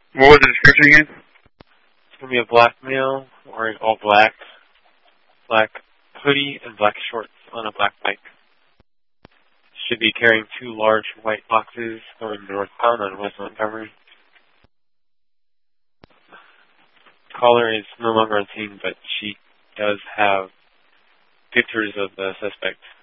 What was the description again? It's going to be a black male wearing all black, black hoodie and black shorts on a black bike. Should be carrying 2 large white boxes going northbound on West Montgomery. Caller is no longer on scene, but she does have pictures of the suspect.